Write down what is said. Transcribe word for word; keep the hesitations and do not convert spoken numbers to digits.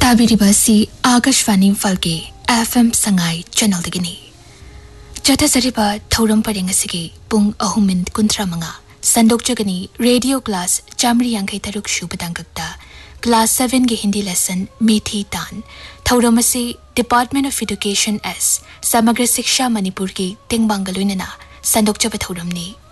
ताबिरिबासी Akashvani फलके FM Sangai channel दगिनी चथसरिबा थौरम purring सिगी पुंग अहुम minute कुंत्रा मंगा संदोक जगनी radio class Chamari यांखै तरुक शुबदांगकता class seven के Hindi lesson मेथी तान थौरम से डिपार्टमेंट ऑफ एजुकेशन एस समग्र शिक्षा मणिपुर की तिंगबांगलुनना संदोक जब थौरमनी